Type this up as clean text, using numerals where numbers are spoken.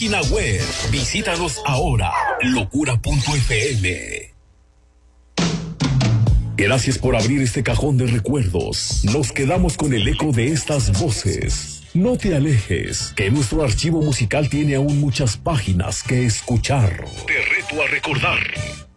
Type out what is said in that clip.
página web. Visítanos ahora, locura.fm. Gracias por abrir este cajón de recuerdos. Nos quedamos con el eco de estas voces. No te alejes, que nuestro archivo musical tiene aún muchas páginas que escuchar. Te reto a recordar.